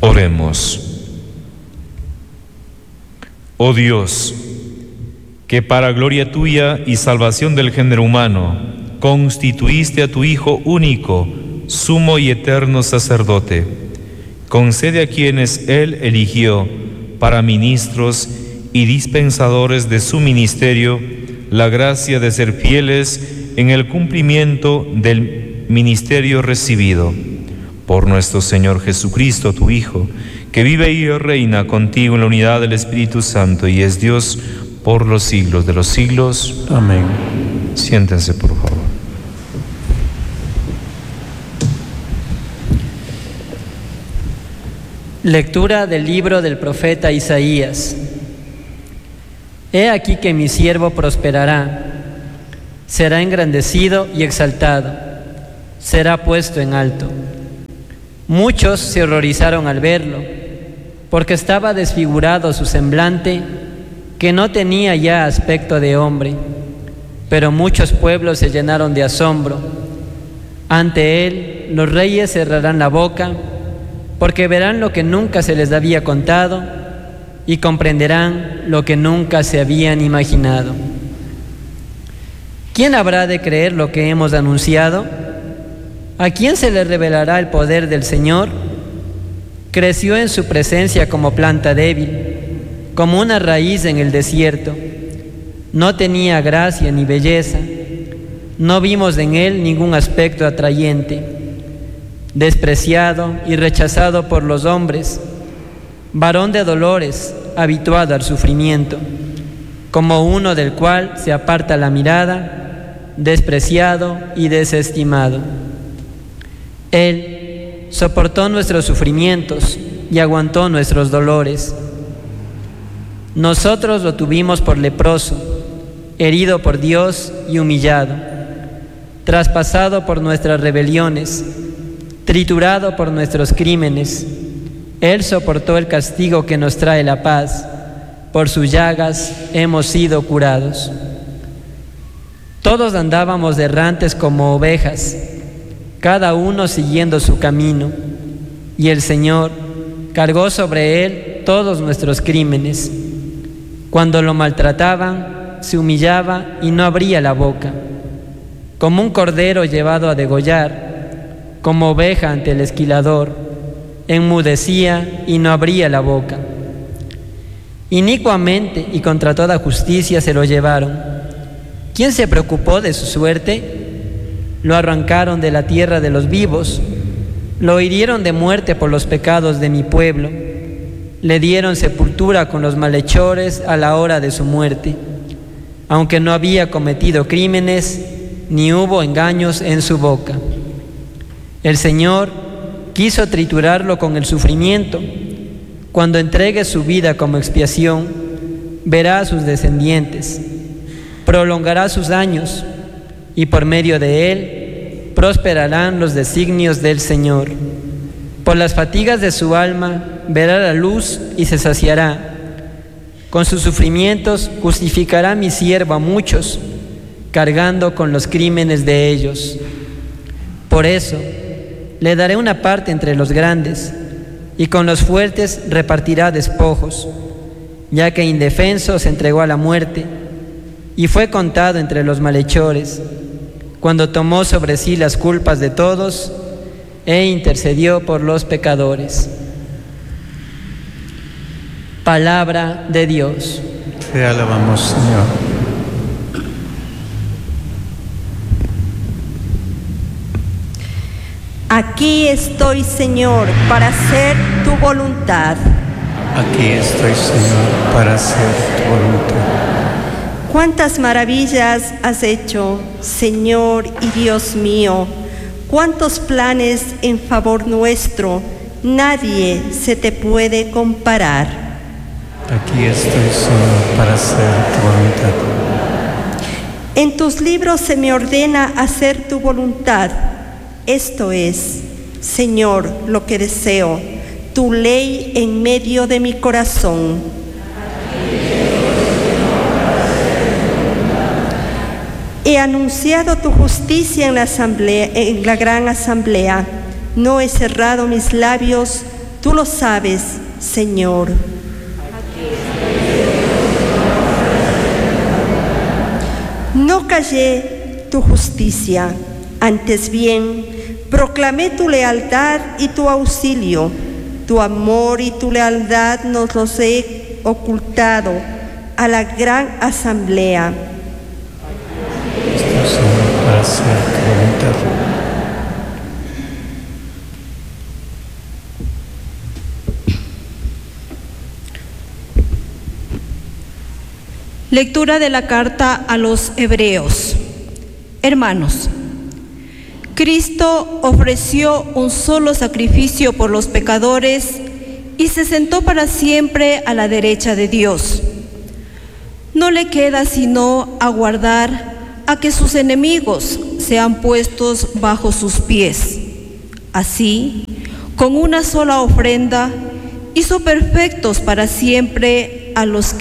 Oremos. Oh Dios, que para gloria tuya y salvación del género humano constituiste a tu Hijo único, sumo y eterno sacerdote, concede a quienes Él eligió para ministros y dispensadores de su ministerio la gracia de ser fieles en el cumplimiento del ministerio recibido. Por nuestro Señor Jesucristo, tu Hijo, que vive y reina contigo en la unidad del Espíritu Santo y es Dios por los siglos de los siglos. Amén. Siéntense, por favor. Lectura del libro del profeta Isaías. He aquí que mi siervo prosperará, será engrandecido y exaltado, será puesto en alto. Muchos se horrorizaron al verlo, porque estaba desfigurado su semblante, que no tenía ya aspecto de hombre. Pero muchos pueblos se llenaron de asombro. Ante él los reyes cerrarán la boca, porque verán lo que nunca se les había contado y comprenderán lo que nunca se habían imaginado. ¿Quién habrá de creer lo que hemos anunciado? ¿A quién se le revelará el poder del Señor? Creció en su presencia como planta débil, como una raíz en el desierto. No tenía gracia ni belleza, no vimos en él ningún aspecto atrayente. Despreciado y rechazado por los hombres, varón de dolores, habituado al sufrimiento, como uno del cual se aparta la mirada, despreciado y desestimado. Él soportó nuestros sufrimientos y aguantó nuestros dolores. Nosotros lo tuvimos por leproso, herido por Dios y humillado, traspasado por nuestras rebeliones, triturado por nuestros crímenes. Él soportó el castigo que nos trae la paz. Por sus llagas hemos sido curados. Todos andábamos errantes como ovejas, cada uno siguiendo su camino, y el Señor cargó sobre él todos nuestros crímenes. Cuando lo maltrataban, se humillaba y no abría la boca. Como un cordero llevado a degollar, como oveja ante el esquilador, enmudecía y no abría la boca. Inicuamente y contra toda justicia se lo llevaron. ¿Quién se preocupó de su suerte? Lo arrancaron de la tierra de los vivos, lo hirieron de muerte por los pecados de mi pueblo, le dieron sepultura con los malhechores a la hora de su muerte, aunque no había cometido crímenes, ni hubo engaños en su boca. El Señor quiso triturarlo con el sufrimiento. Cuando entregue su vida como expiación, verá a sus descendientes, prolongará sus años, y por medio de él prosperarán los designios del Señor. Por las fatigas de su alma verá la luz y se saciará. Con sus sufrimientos justificará mi siervo a muchos, cargando con los crímenes de ellos. Por eso le daré una parte entre los grandes, y con los fuertes repartirá despojos, ya que indefenso se entregó a la muerte y fue contado entre los malhechores, cuando tomó sobre sí las culpas de todos e intercedió por los pecadores. Palabra de Dios. Te alabamos, Señor. Aquí estoy, Señor, para hacer tu voluntad. Aquí estoy, Señor, para hacer tu voluntad. Cuántas maravillas has hecho, Señor y Dios mío. Cuántos planes en favor nuestro. Nadie se te puede comparar. Aquí estoy, Señor, para hacer tu voluntad. En tus libros se me ordena hacer tu voluntad. Esto es, Señor, lo que deseo, tu ley en medio de mi corazón. He anunciado tu justicia en la gran asamblea. No he cerrado mis labios, Tú lo sabes, Señor. No callé tu justicia, antes bien, proclamé tu lealtad y tu auxilio. Tu amor y tu lealtad nos los he ocultado a la gran asamblea. Estoy, Señor, para hacer tu voluntad. Lectura de la carta a los Hebreos. Hermanos, Cristo ofreció un solo sacrificio por los pecadores y se sentó para siempre a la derecha de Dios. No le queda sino aguardar a que sus enemigos sean puestos bajo sus pies. Así, con una sola ofrenda, hizo perfectos para siempre a los